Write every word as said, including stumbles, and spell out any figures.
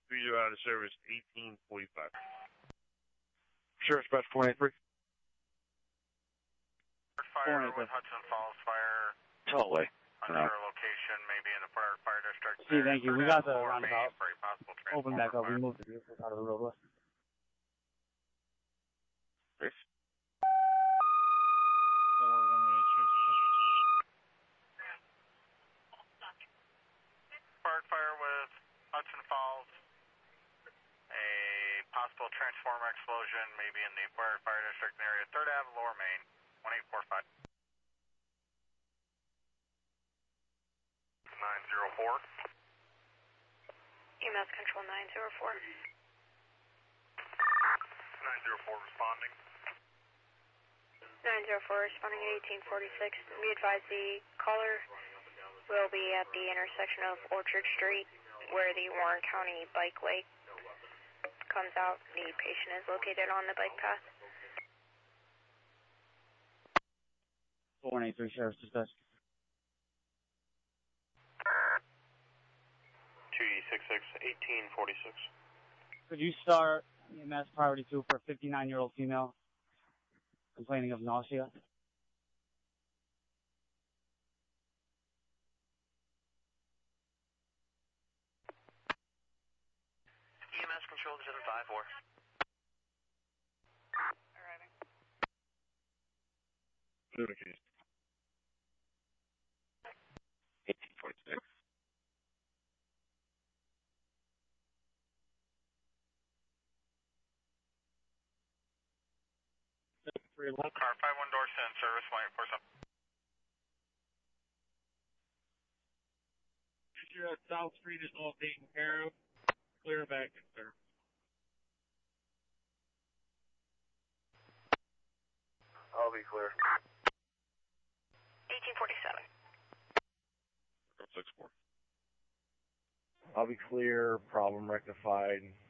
three zero out of service, eighteen forty-five. Sure, Express four eighty-three. Fire with Hudson Falls Fire. Totally. Unsure location, maybe in the fire, fire district. See, thank you. We got the Lower roundabout. Main for a possible Open back up. fire. We moved the vehicles out of the roadway. Chris? Spark fire with Hudson Falls. A possible transformer explosion, maybe in the fire, fire district area. third Avenue, Lower Main, one eight four five. nine zero four. E M S control nine zero four. nine zero four responding. nine zero four responding at eighteen forty-six. We advise the caller will be at the intersection of Orchard Street where the Warren County Bikeway comes out. The patient is located on the bike path. four eighty-three, Sheriff's Dispatch. two E six six, eighteen forty-six. Could you start E M S priority two for a fifty-nine-year-old female complaining of nausea? E M S control to seven five four. Arriving. Lubricant. eighteen forty-six. Car five one door send service line for some. Sure that South Street is all taken care of. Clear back in, sir. I'll be clear. eighteen forty-seven. six four. I'll be clear, problem rectified.